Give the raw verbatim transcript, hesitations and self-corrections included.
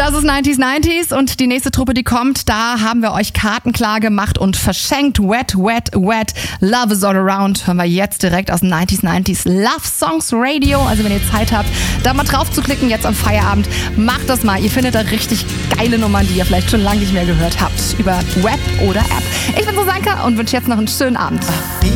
Das ist neunzig neunzig und die nächste Truppe, die kommt, da haben wir euch Karten klar gemacht und verschenkt. Wet, wet, wet, Love is all around. Hören wir jetzt direkt aus neunzig neunzig Love Songs Radio. Also wenn ihr Zeit habt, da mal drauf zu klicken, jetzt am Feierabend, macht das mal. Ihr findet da richtig geile Nummern, die ihr vielleicht schon lange nicht mehr gehört habt, über Web oder App. Ich bin Susanka und wünsche jetzt noch einen schönen Abend.